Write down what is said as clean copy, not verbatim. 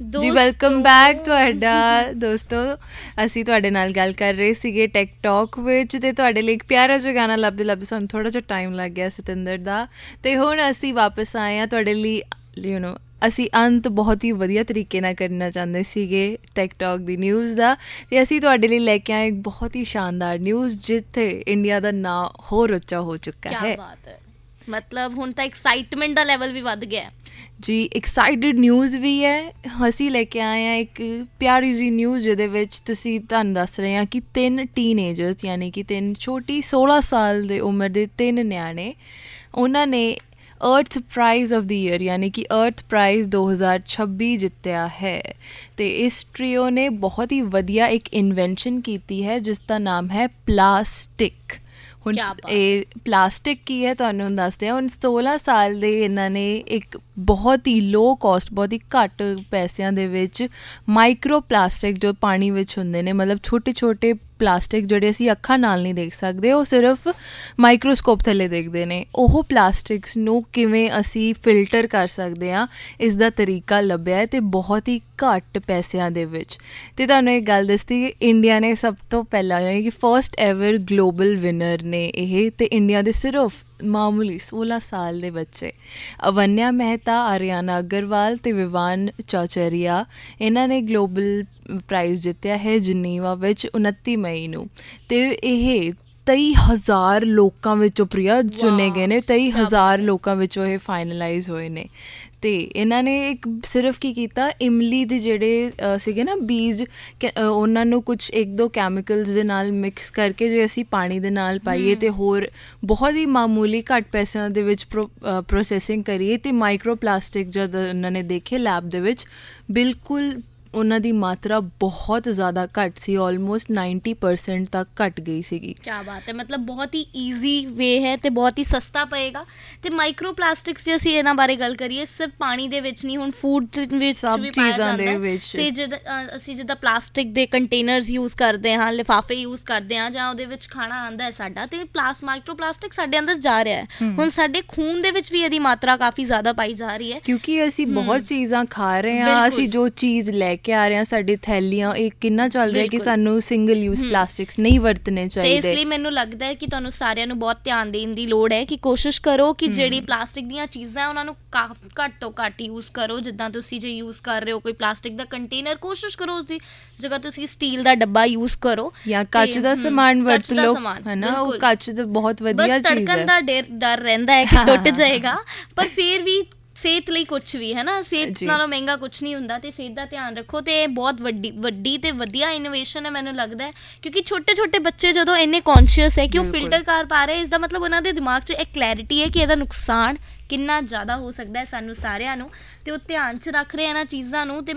ਜੀ welcome back ਤੁਹਾਡਾ ਦੋਸਤੋ। ਅਸੀਂ ਤੁਹਾਡੇ ਨਾਲ ਗੱਲ ਕਰ ਰਹੇ ਸੀਗੇ ਟੈਕ ਟਾਕ ਵਿੱਚ, ਅਤੇ ਤੁਹਾਡੇ ਲਈ ਇੱਕ ਪਿਆਰਾ ਜਿਹਾ ਗਾਣਾ ਲੱਭਦੇ ਲੱਭਦੇ ਸਾਨੂੰ ਥੋੜ੍ਹਾ ਜਿਹਾ ਟਾਈਮ ਲੱਗ ਗਿਆ ਸਤਿੰਦਰ ਦਾ, ਅਤੇ ਹੁਣ ਅਸੀਂ ਵਾਪਸ ਆਏ ਹਾਂ ਤੁਹਾਡੇ ਲਈ। ਅਸੀਂ ਅੰਤ ਬਹੁਤ ਹੀ ਵਧੀਆ ਤਰੀਕੇ ਨਾਲ ਕਰਨਾ ਚਾਹੁੰਦੇ ਸੀਗੇ ਟੈਕ ਟਾਕ ਦੀ ਨਿਊਜ਼ ਦਾ, ਅਤੇ ਅਸੀਂ ਤੁਹਾਡੇ ਲਈ ਲੈ ਕੇ ਆਏ ਇੱਕ ਬਹੁਤ ਹੀ ਸ਼ਾਨਦਾਰ ਨਿਊਜ਼ ਜਿੱਥੇ ਇੰਡੀਆ ਦਾ ਨਾਂ ਹੋਰ ਉੱਚਾ ਹੋ ਚੁੱਕਾ ਹੈ। ਮਤਲਬ ਹੁਣ ਤਾਂ ਐਕਸਾਈਟਮੈਂਟ ਦਾ ਲੈਵਲ ਵੀ ਵੱਧ ਗਿਆ ਜੀ। ਐਕਸਾਈਟਿਡ ਨਿਊਜ਼ ਵੀ ਹੈ। ਅਸੀਂ ਲੈ ਕੇ ਆਏ ਹਾਂ ਇੱਕ ਪਿਆਰੀ ਜਿਹੀ ਨਿਊਜ਼ ਜਿਹਦੇ ਵਿੱਚ ਤੁਹਾਨੂੰ ਦੱਸ ਰਹੇ ਹਾਂ ਕਿ 3 ਟੀਨਏਜਰਸ ਯਾਨੀ ਕਿ 3 ਛੋਟੀ 16 ਸਾਲ ਦੇ ਉਮਰ ਦੇ 3 ਨਿਆਣੇ, ਉਹਨਾਂ ਨੇ ਅਰਥ ਪ੍ਰਾਈਜ਼ ਆਫ ਦੀ ਈਅਰ ਯਾਨੀ ਕਿ ਅਰਥ ਪ੍ਰਾਈਜ਼ 2026 ਜਿੱਤਿਆ ਹੈ। ਅਤੇ ਇਸ ਟ੍ਰੀਓ ਨੇ ਬਹੁਤ ਹੀ ਵਧੀਆ ਇੱਕ ਇਨਵੈਂਸ਼ਨ ਕੀਤੀ ਹੈ ਜਿਸ ਦਾ ਨਾਮ ਹੈ ਪਲਾਸਟਿਕ। ਹੁਣ ਇਹ ਪਲਾਸਟਿਕ ਕੀ ਹੈ ਤੁਹਾਨੂੰ ਦੱਸਦੇ ਹਾਂ। ਹੁਣ 16 ਸਾਲ ਦੇ ਇਹਨਾਂ ਨੇ ਇੱਕ ਬਹੁਤ ਹੀ ਲੋ ਕੋਸਟ, ਬਹੁਤ ਹੀ ਘੱਟ ਪੈਸਿਆਂ ਦੇ ਵਿੱਚ ਮਾਈਕਰੋ ਪਲਾਸਟਿਕ ਜੋ ਪਾਣੀ ਵਿੱਚ ਹੁੰਦੇ ਨੇ, ਮਤਲਬ ਛੋਟੇ ਛੋਟੇ ਪਲਾਸਟਿਕ ਜਿਹੜੇ ਅਸੀਂ ਅੱਖਾਂ ਨਾਲ ਨਹੀਂ ਦੇਖ ਸਕਦੇ, ਉਹ ਸਿਰਫ ਮਾਈਕਰੋਸਕੋਪ ਥੱਲੇ ਦੇਖਦੇ ਨੇ, ਉਹ ਪਲਾਸਟਿਕਸ ਨੂੰ ਕਿਵੇਂ ਅਸੀਂ ਫਿਲਟਰ ਕਰ ਸਕਦੇ ਹਾਂ ਇਸ ਦਾ ਤਰੀਕਾ ਲੱਭਿਆ ਹੈ, ਅਤੇ ਬਹੁਤ ਹੀ ਘੱਟ ਪੈਸਿਆਂ ਦੇ ਵਿੱਚ। ਅਤੇ ਤੁਹਾਨੂੰ ਇੱਕ ਗੱਲ ਦੱਸਦੀ ਕਿ ਇੰਡੀਆ ਨੇ ਸਭ ਤੋਂ ਪਹਿਲਾਂ ਯਾਨੀ ਕਿ ਫਸਟ ਐਵਰ ਗਲੋਬਲ ਵਿਨਰ ਨੇ ਇਹ, ਅਤੇ ਇੰਡੀਆ ਦੇ ਸਿਰਫ ਮਾਮੂਲੀ 16 ਸਾਲ ਦੇ ਬੱਚੇ ਅਵਨਿਆ ਮਹਿਤਾ, ਆਰੀਆਨਾ ਅਗਰਵਾਲ ਅਤੇ ਵਿਵਾਨ ਚੌਚਰੀਆ, ਇਹਨਾਂ ਨੇ ਗਲੋਬਲ ਪ੍ਰਾਈਜ਼ ਜਿੱਤਿਆ ਹੈ ਜਨੀਵਾ ਵਿੱਚ 29 ਮਈ ਨੂੰ। ਅਤੇ ਇਹ 23,000 ਲੋਕਾਂ ਵਿੱਚੋਂ ਪ੍ਰਿਆ ਚੁਣੇ ਗਏ ਨੇ, 23,000 ਲੋਕਾਂ ਵਿੱਚੋਂ ਇਹ ਫਾਈਨਲਾਈਜ਼ ਹੋਏ ਨੇ। ਅਤੇ ਇਹਨਾਂ ਨੇ ਇੱਕ ਸਿਰਫ ਕੀ ਕੀਤਾ, ਇਮਲੀ ਦੇ ਜਿਹੜੇ ਸੀਗੇ ਨਾ ਬੀਜ, ਉਹਨਾਂ ਨੂੰ ਕੁਛ 1-2 ਕੈਮੀਕਲਸ ਦੇ ਨਾਲ ਮਿਕਸ ਕਰਕੇ ਜੇ ਅਸੀਂ ਪਾਣੀ ਦੇ ਨਾਲ ਪਾਈਏ ਅਤੇ ਹੋਰ ਬਹੁਤ ਹੀ ਮਾਮੂਲੀ ਘੱਟ ਪੈਸਿਆਂ ਦੇ ਵਿੱਚ ਪ੍ਰੋਸੈਸਿੰਗ ਕਰੀਏ, ਅਤੇ ਮਾਈਕਰੋ ਪਲਾਸਟਿਕ ਜਦ ਉਹਨਾਂ ਨੇ ਦੇਖੇ ਲੈਬ ਦੇ ਵਿੱਚ, ਬਿਲਕੁਲ ਉਹਨਾਂ ਦੀ ਮਾਤਰਾ ਬਹੁਤ ਜ਼ਿਆਦਾ ਘੱਟ ਸੀ, ਆਲਮੋਸਟ 90% ਤੱਕ ਘੱਟ ਗਈ ਸੀਗੀ। ਕਿਆ ਬਾਤ ਹੈ, ਮਤਲਬ ਬਹੁਤ ਹੀ ਈਜ਼ੀ ਵੇ ਹੈ ਅਤੇ ਬਹੁਤ ਹੀ ਸਸਤਾ ਪਏਗਾ। ਅਤੇ ਮਾਈਕਰੋ ਪਲਾਸਟਿਕਸ ਜੇ ਅਸੀਂ ਇਹਨਾਂ ਬਾਰੇ ਗੱਲ ਕਰੀਏ, ਸਿਰਫ ਪਾਣੀ ਦੇ ਵਿੱਚ ਨਹੀਂ, ਹੁਣ ਫੂਡ ਵਿੱਚ ਸਭ ਵੀ ਪਾਇਆ ਚੀਜ਼ਾਂ ਦੇ ਜਾਂਦਾ। ਵਿੱਚ ਅਤੇ ਅਸੀਂ ਜਿੱਦਾਂ ਪਲਾਸਟਿਕ ਦੇ ਕੰਟੇਨਰਸ ਯੂਜ਼ ਕਰਦੇ ਹਾਂ, ਲਿਫਾਫੇ ਯੂਜ਼ ਕਰਦੇ ਹਾਂ, ਜਾਂ ਉਹਦੇ ਵਿੱਚ ਖਾਣਾ ਆਉਂਦਾ ਹੈ ਸਾਡਾ, ਅਤੇ ਮਾਈਕਰੋ ਪਲਾਸਟਿਕ ਸਾਡੇ ਅੰਦਰ ਜਾ ਰਿਹਾ ਹੈ। ਹੁਣ ਸਾਡੇ ਖੂਨ ਦੇ ਵਿੱਚ ਵੀ ਇਹਦੀ ਮਾਤਰਾ ਕਾਫੀ ਜ਼ਿਆਦਾ ਪਾਈ ਜਾ ਰਹੀ ਹੈ, ਕਿਉਂਕਿ ਅਸੀਂ ਬਹੁਤ ਚੀਜ਼ਾਂ ਖਾ ਰਹੇ ਹਾਂ, ਅਸੀਂ ਜੋ ਚੀਜ਼ ਲੈ ਕੇ ਆ ਰਹੇ ਹਾਂ, ਸਾਡੀ ਥੈਲੀਆਂ, ਇਹ ਕਿੰਨਾ ਚੱਲ ਰਿਹਾ ਕਿ ਸਾਨੂੰ ਸਿੰਗਲ ਯੂਜ਼ ਪਲਾਸਟਿਕਸ ਨਹੀਂ ਵਰਤਣੇ ਚਾਹੀਦੇ। ਅਤੇ ਇਸ ਲਈ ਮੈਨੂੰ ਲੱਗਦਾ ਹੈ ਕਿ ਤੁਹਾਨੂੰ ਸਾਰਿਆਂ ਨੂੰ ਬਹੁਤ ਧਿਆਨ ਦੇਣ ਦੀ ਲੋੜ ਹੈ ਕਿ ਕੋਸ਼ਿਸ਼ ਕਰੋ ਕਿ ਜਿਹੜੀ ਪਲਾਸਟਿਕ ਦੀਆਂ ਚੀਜ਼ਾਂ ਉਹਨਾਂ ਨੂੰ ਘੱਟ ਤੋਂ ਘੱਟ ਯੂਜ਼ ਕਰੋ। ਜਿੱਦਾਂ ਤੁਸੀਂ ਜੇ ਯੂਜ਼ ਕਰ ਰਹੇ ਹੋ ਕੋਈ ਪਲਾਸਟਿਕ ਦਾ ਕੰਟੇਨਰ, ਕੋਸ਼ਿਸ਼ ਕਰੋ ਉਸਦੀ ਜਗ੍ਹਾ ਤੁਸੀਂ ਸਟੀਲ ਦਾ ਡੱਬਾ ਯੂਜ਼ ਕਰੋ, ਜਾਂ ਕੱਚ ਦਾ ਸਮਾਨ ਵਰਤ ਲਓ, ਹੈ ਨਾ, ਉਹ ਕੱਚ ਦਾ ਬਹੁਤ ਵਧੀਆ ਚੀਜ਼ ਹੈ। ਧੜਕਣ ਦਾ ਡਰ ਰਹਿੰਦਾ ਹੈ ਕਿ ਟੁੱਟ ਜਾਏਗਾ, ਪਰ ਫਿਰ ਵੀ ਸਿਹਤ ਲਈ ਕੁਛ ਵੀ ਹੈ ਨਾ, ਸਿਹਤ ਨਾਲੋਂ ਮਹਿੰਗਾ ਕੁਛ ਨਹੀਂ ਹੁੰਦਾ, ਅਤੇ ਸਿਹਤ ਦਾ ਧਿਆਨ ਰੱਖੋ। ਅਤੇ ਇਹ ਬਹੁਤ ਵੱਡੀ ਅਤੇ ਵਧੀਆ ਇਨੋਵੇਸ਼ਨ ਹੈ ਮੈਨੂੰ ਲੱਗਦਾ ਹੈ, ਕਿਉਂਕਿ ਛੋਟੇ ਛੋਟੇ ਬੱਚੇ ਜਦੋਂ ਇੰਨੇ ਕੌਨਸ਼ੀਅਸ ਹੈ ਕਿ ਉਹ ਫਿਲਟਰ ਕਰ ਪਾ ਰਹੇ, ਇਸ ਦਾ ਮਤਲਬ ਉਹਨਾਂ ਦੇ ਦਿਮਾਗ 'ਚ ਇੱਕ ਕਲੈਰਿਟੀ ਹੈ ਕਿ ਇਹਦਾ ਨੁਕਸਾਨ ਕਿੰਨਾ ਜ਼ਿਆਦਾ ਹੋ ਸਕਦਾ ਹੈ ਸਾਨੂੰ ਸਾਰਿਆਂ ਨੂੰ, ਅਤੇ ਉਹ ਧਿਆਨ 'ਚ ਰੱਖ ਰਹੇ ਇਹਨਾਂ ਚੀਜ਼ਾਂ ਨੂੰ। ਅਤੇ